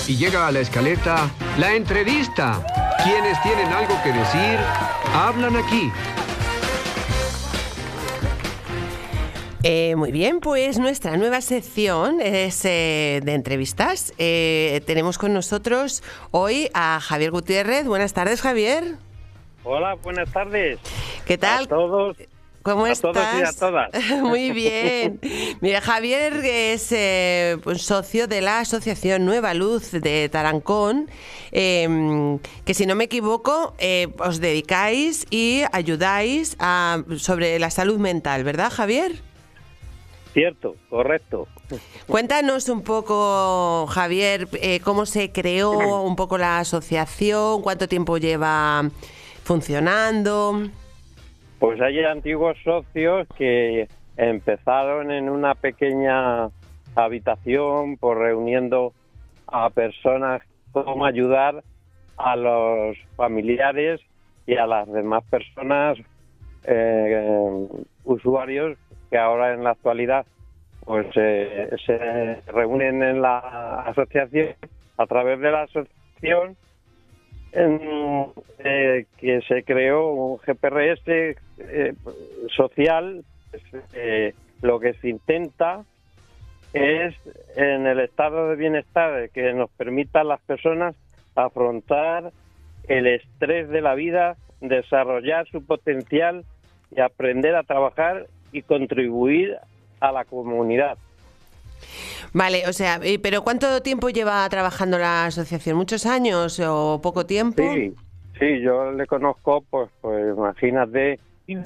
Y llega a la escaleta la entrevista. Quienes tienen algo que decir, hablan aquí. Muy bien, pues nuestra nueva sección es de entrevistas. Tenemos con nosotros hoy a Javier Gutiérrez. Buenas tardes, Javier. Hola, buenas tardes. ¿Qué tal? A todos. ¿Cómo estás? A todos y a todas. Muy bien. Mira, Javier es pues, socio de la Asociación Nueva Luz de Tarancón, que si no me equivoco, os dedicáis y ayudáis sobre la salud mental, ¿verdad, Javier? Cierto, correcto. Cuéntanos un poco, Javier, cómo se creó un poco la asociación, cuánto tiempo lleva funcionando. Pues hay antiguos socios que empezaron en una pequeña habitación, pues reuniendo a personas cómo ayudar a los familiares y a las demás personas usuarios que ahora en la actualidad pues se reúnen en la asociación. A través de la asociación que se creó un GPRS social, lo que se intenta es en el estado de bienestar que nos permita a las personas afrontar el estrés de la vida, desarrollar su potencial y aprender a trabajar y contribuir a la comunidad. Vale, o sea, pero ¿cuánto tiempo lleva trabajando la asociación? ¿Muchos años o poco tiempo? Sí, yo le conozco, pues imagínate,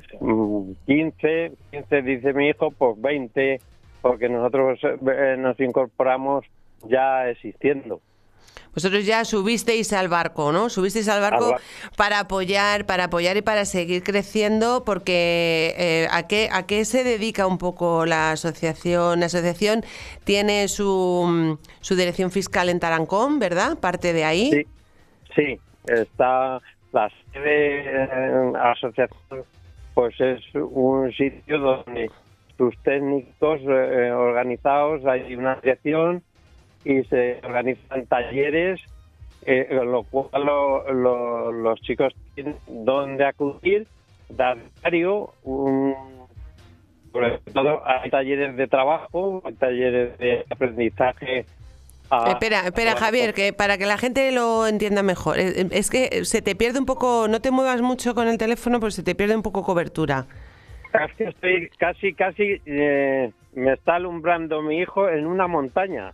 15 dice mi hijo, pues 20, porque nosotros nos incorporamos ya existiendo. Vosotros ya subisteis al barco, ¿no? Subisteis al barco para apoyar y para seguir creciendo, porque ¿a qué se dedica un poco la asociación? La asociación tiene su dirección fiscal en Tarancón, ¿verdad? Parte de ahí. Sí, está la sede asociación, pues es un sitio donde sus técnicos organizados, hay una dirección y se organizan talleres, lo cual los chicos tienen donde acudir, dar diario, sobre todo hay talleres de trabajo, hay talleres de aprendizaje. Espera, Javier, que para que la gente lo entienda mejor, es que se te pierde un poco, no te muevas mucho con el teléfono porque se te pierde un poco cobertura. Es que estoy casi me está alumbrando mi hijo en una montaña.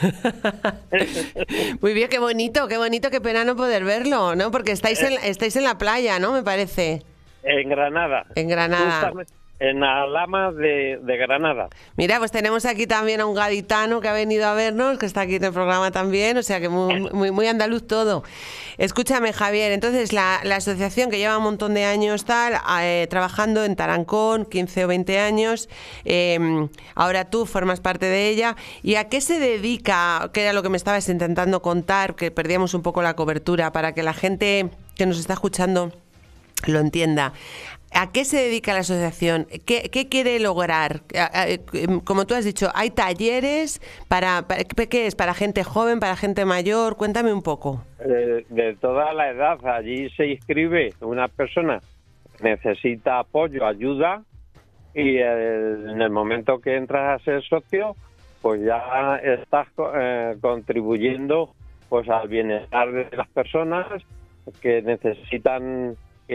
Muy bien, qué bonito, qué pena no poder verlo, ¿no? Porque estáis en la playa, ¿no? Me parece. En Granada. En Granada. Justamente en la Lama de Granada. Mira, pues tenemos aquí también a un gaditano que ha venido a vernos, que está aquí en el programa también, o sea que muy andaluz todo. Escúchame, Javier, entonces la asociación que lleva un montón de años trabajando en Tarancón, 15 o 20 años, ahora tú formas parte de ella. ¿Y a qué se dedica? Que era lo que me estabas intentando contar, que perdíamos un poco la cobertura, para que la gente que nos está escuchando lo entienda. ¿A qué se dedica la asociación? ¿Qué quiere lograr? Como tú has dicho, ¿hay talleres? ¿Qué es? ¿Para gente joven, para gente mayor? Cuéntame un poco. De toda la edad. Allí se inscribe una persona que necesita apoyo, ayuda, y en el momento que entras a ser socio, pues ya estás contribuyendo pues al bienestar de las personas que necesitan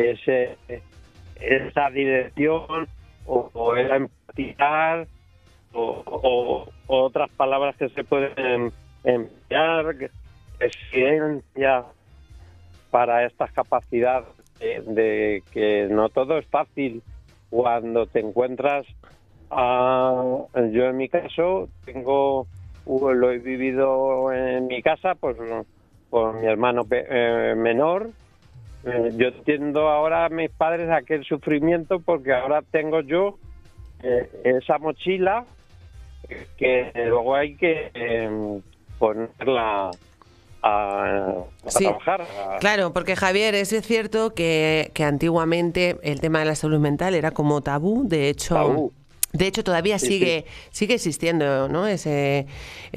esa dirección o el empatizar o otras palabras que se pueden emplear, experiencia para estas capacidades de que no todo es fácil cuando te encuentras. Yo en mi caso lo he vivido en mi casa pues con mi hermano menor. Yo entiendo ahora a mis padres aquel sufrimiento porque ahora tengo yo esa mochila que luego hay que ponerla a trabajar. Claro, porque Javier, es cierto que antiguamente el tema de la salud mental era como tabú, de hecho... De hecho, todavía sigue existiendo, ¿no? Ese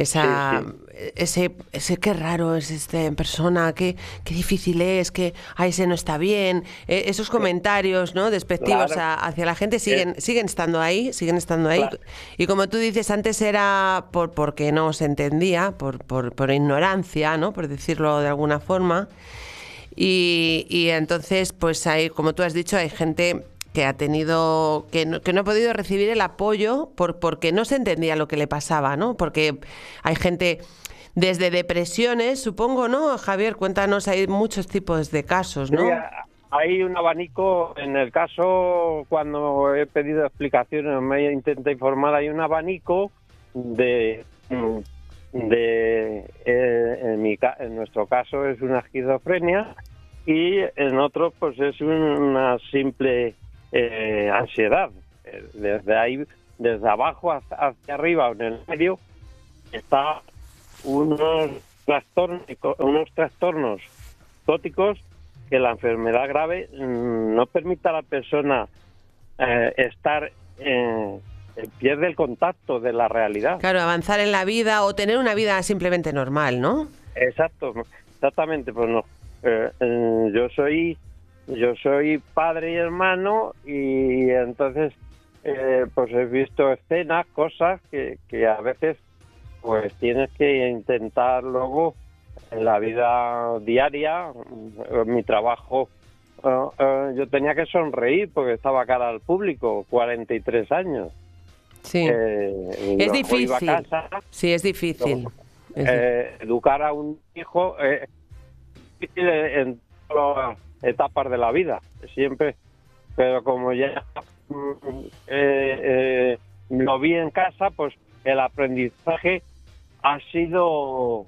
qué raro es esta persona, qué difícil es, que ese no está bien. Esos comentarios, ¿no? Despectivos hacia la gente siguen estando ahí, Claro. Y como tú dices, antes era porque no se entendía, por ignorancia, ¿no? Por decirlo de alguna forma. Y entonces, pues hay, como tú has dicho, hay gente que ha tenido que no ha podido recibir el apoyo porque no se entendía lo que le pasaba, ¿no? Porque hay gente desde depresiones, supongo, ¿no? Javier, cuéntanos, hay muchos tipos de casos, ¿no? Sí, hay un abanico, en el caso, cuando he pedido explicaciones, me intenté informar, hay un abanico en nuestro caso es una esquizofrenia y en otros pues es una simple ansiedad. Desde ahí, desde abajo hacia arriba, en el medio, está unos trastornos psicóticos que la enfermedad grave no permite a la persona pierde el contacto de la realidad. Claro, avanzar en la vida o tener una vida simplemente normal, ¿no? Exactamente, pues no. Yo soy padre y hermano y entonces pues he visto escenas, cosas que a veces pues tienes que intentar luego en la vida diaria, en mi trabajo, yo tenía que sonreír porque estaba cara al público, 43 años. Sí, es difícil. Iba a casa, sí, es difícil. Educar a un hijo es difícil en todas las etapas de la vida, siempre, pero como ya lo vi en casa, pues el aprendizaje ha sido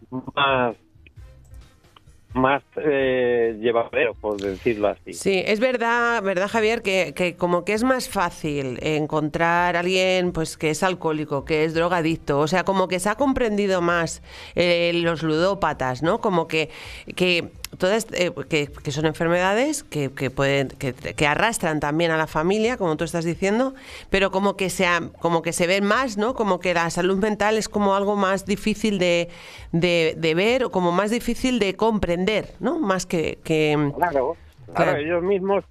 más llevadero, por decirlo así. Sí, es verdad, Javier, que como que es más fácil encontrar a alguien pues que es alcohólico, que es drogadicto, o sea, como que se ha comprendido más los ludópatas, ¿no? Como que todas que son enfermedades que pueden que arrastran también a la familia, como tú estás diciendo, pero como que se ven más, ¿no? Como que la salud mental es como algo más difícil de ver o como más difícil de comprender, ¿no? Más que claro, ellos mismos,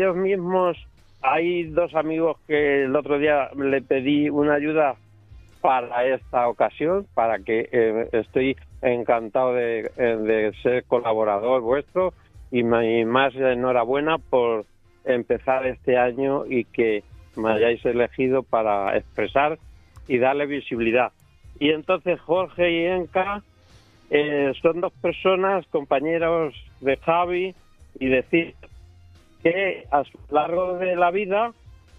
hay dos amigos que el otro día le pedí una ayuda para esta ocasión, para que estoy encantado de ser colaborador vuestro y más enhorabuena por empezar este año y que me hayáis elegido para expresar y darle visibilidad. Y entonces Jorge y Enka son dos personas, compañeros de Javi, y decir que a lo largo de la vida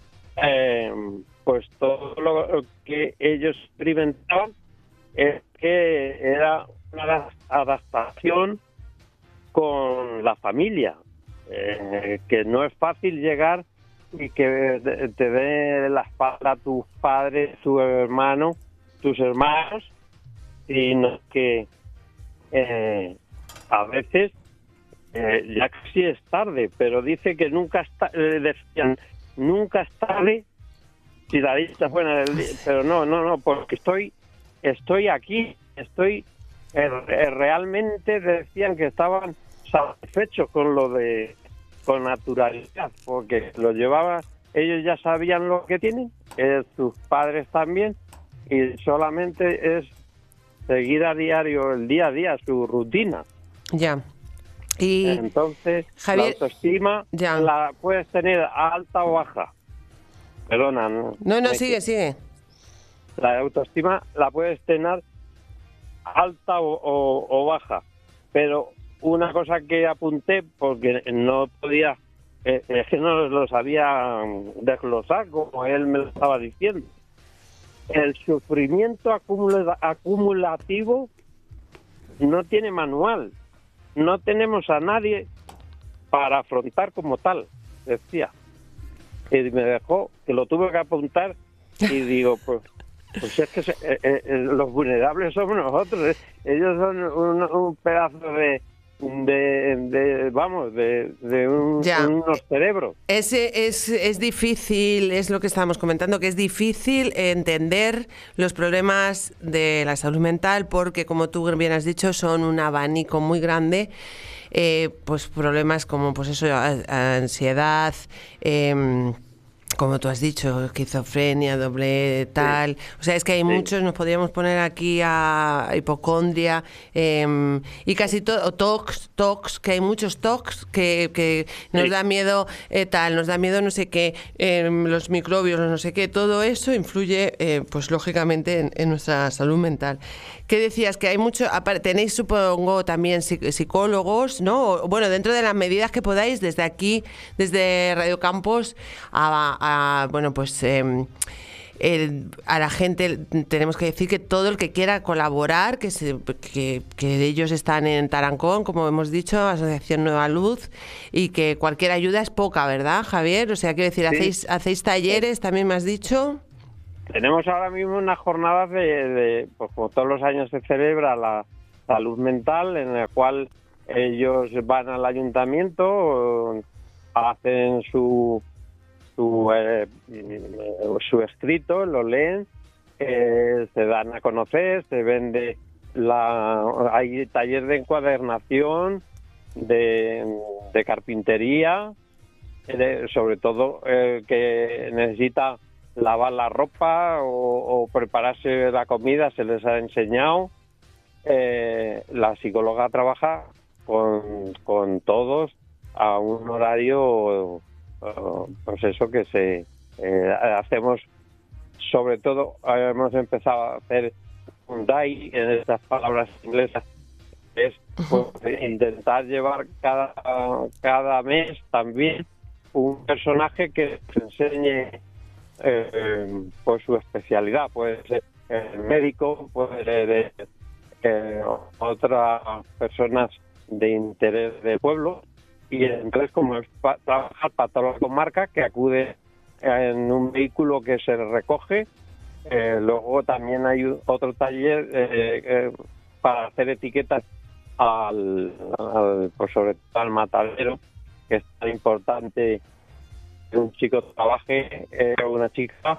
pues todo lo que ellos experimentaban es que era una adaptación con la familia, que no es fácil llegar y que te dé la espalda tus padres, tus hermanos, sino que a veces ya casi es tarde, pero dice que decían, nunca es tarde si la lista es buena del día, pero no, porque estoy aquí, realmente decían que estaban satisfechos con naturalidad, porque lo llevaba, ellos ya sabían lo que tienen, sus padres también, y solamente es seguir a diario, el día a día, su rutina. Ya. Y entonces, Javier, la autoestima la puedes tener alta o baja. Perdona. No, sigue. La autoestima la puedes tener alta o baja, pero una cosa que apunté, porque no podía, es que no lo sabía desglosar como él me lo estaba diciendo. El sufrimiento acumulativo no tiene manual. No tenemos a nadie para afrontar como tal, decía. Y me dejó, que lo tuve que apuntar, y digo, pues es que los vulnerables somos nosotros. Ellos son un pedazo unos cerebros. Es difícil, es lo que estábamos comentando, que es difícil entender los problemas de la salud mental porque, como tú bien has dicho, son un abanico muy grande. Pues problemas como, pues eso, ansiedad, como tú has dicho, esquizofrenia, doble tal. O sea, es que hay muchos, nos podríamos poner aquí a hipocondria, y casi todo, TOCs, que hay muchos TOCs que nos da miedo tal, nos da miedo no sé qué, los microbios, no sé qué, todo eso influye, pues lógicamente, en nuestra salud mental. ¿Qué decías? Que hay mucho, tenéis, supongo, también psicólogos, ¿no? Bueno, dentro de las medidas que podáis, desde aquí, desde Radio Campos, bueno, pues a la gente tenemos que decir que todo el que quiera colaborar, que ellos están en Tarancón, como hemos dicho, Asociación Nueva Luz, y que cualquier ayuda es poca, ¿verdad, Javier? O sea, quiero decir, ¿hacéis talleres, también me has dicho? Tenemos ahora mismo unas jornadas pues como todos los años se celebra la salud mental, en la cual ellos van al ayuntamiento, hacen su escrito, lo leen, se dan a conocer, se vende, hay taller de encuadernación, de carpintería, sobre todo que necesita lavar la ropa o prepararse la comida, se les ha enseñado. La psicóloga trabaja con todos a un horario, pues eso que hacemos. Sobre todo hemos empezado a hacer un DAI, en estas palabras inglesas, es pues, intentar llevar cada mes también un personaje que nos enseñe por su especialidad. Puede ser el médico, puede ser otras personas de interés del pueblo, y entonces, como es trabajar para toda la comarca, que acude en un vehículo que se recoge. Luego también hay otro taller para hacer etiquetas pues sobre todo al matadero, que es tan importante que un chico trabaje o una chica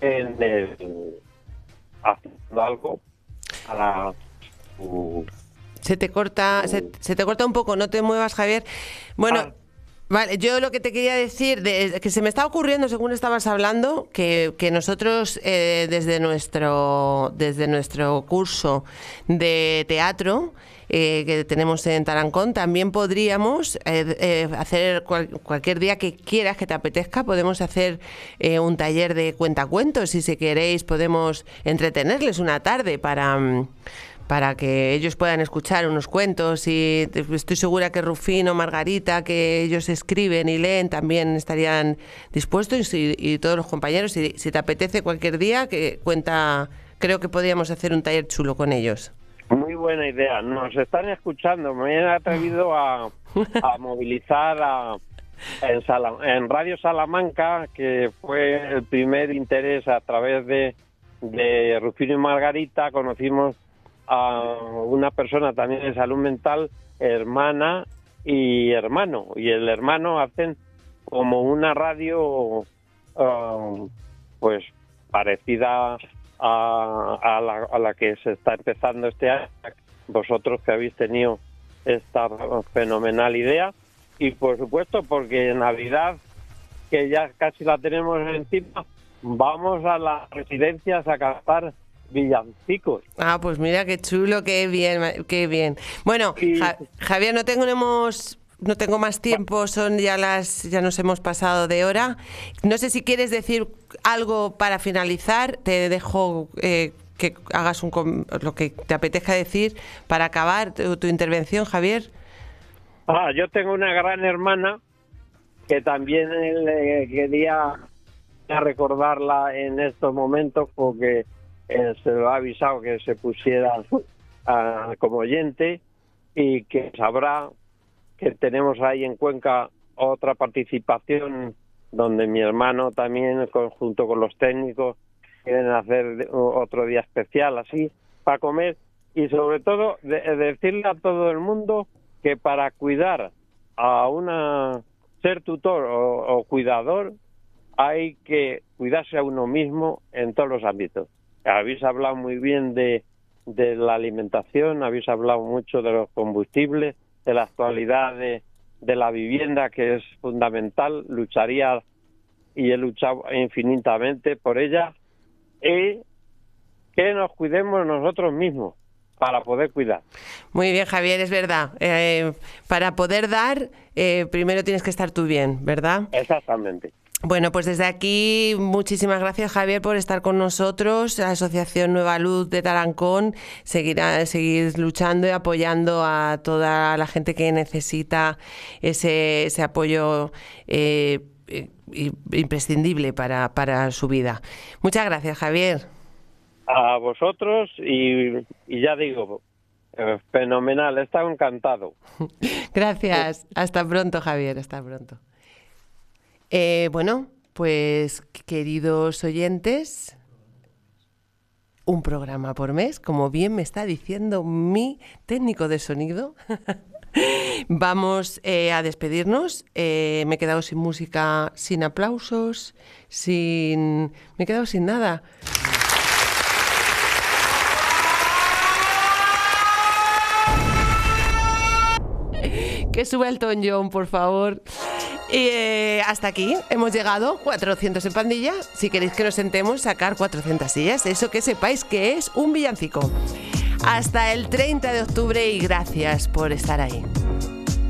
haciendo algo para su... Se te corta un poco, no te muevas, Javier. Bueno, vale, yo lo que te quería decir, que se me está ocurriendo según estabas hablando, que nosotros desde nuestro curso de teatro que tenemos en Tarancón, también podríamos hacer cualquier día que quieras, que te apetezca, podemos hacer un taller de cuentacuentos. Si queréis, podemos entretenerles una tarde para que ellos puedan escuchar unos cuentos, y estoy segura que Rufino, Margarita, que ellos escriben y leen, también estarían dispuestos, y todos los compañeros. Si te apetece cualquier día, creo que podríamos hacer un taller chulo con ellos. Muy buena idea, nos están escuchando. Me he atrevido a movilizar en Radio Salamanca, que fue el primer interés a través de Rufino y Margarita. Conocimos a una persona también de salud mental, hermana y hermano, y el hermano hacen como una radio pues parecida a la que se está empezando este año, vosotros que habéis tenido esta fenomenal idea. Y por supuesto, porque en Navidad, que ya casi la tenemos encima, vamos a las residencias a cantar villancicos. Pues mira qué chulo, qué bien, qué bien. Bueno, Javier, no tengo más tiempo, ya nos hemos pasado de hora. No sé si quieres decir algo para finalizar. Te dejo que hagas lo que te apetezca decir para acabar tu intervención, Javier. Yo tengo una gran hermana que también quería recordarla en estos momentos, porque se lo ha avisado que se pusiera como oyente, y que sabrá que tenemos ahí en Cuenca otra participación donde mi hermano también, junto con los técnicos, quieren hacer otro día especial así para comer, y sobre todo decirle a todo el mundo que para cuidar a ser tutor o cuidador hay que cuidarse a uno mismo en todos los ámbitos. Habéis hablado muy bien de la alimentación, habéis hablado mucho de los combustibles, de la actualidad de la vivienda, que es fundamental. Lucharía y he luchado infinitamente por ella, y que nos cuidemos nosotros mismos para poder cuidar. Muy bien, Javier, es verdad. Para poder dar, primero tienes que estar tú bien, ¿verdad? Exactamente. Bueno, pues desde aquí, muchísimas gracias, Javier, por estar con nosotros. La Asociación Nueva Luz de Tarancón seguir luchando y apoyando a toda la gente que necesita ese apoyo imprescindible para su vida. Muchas gracias, Javier. A vosotros y ya digo, fenomenal, he estado encantado. Gracias. Hasta pronto, Javier, hasta pronto. Bueno, pues queridos oyentes, un programa por mes, como bien me está diciendo mi técnico de sonido. Vamos a despedirnos. Me he quedado sin música, sin aplausos, me he quedado sin nada. Que suba el Elton John, por favor. Hasta aquí hemos llegado, 400 en pandilla. Si queréis que nos sentemos, sacar 400 sillas. Eso que sepáis que es un villancico. Hasta el 30 de octubre y gracias por estar ahí.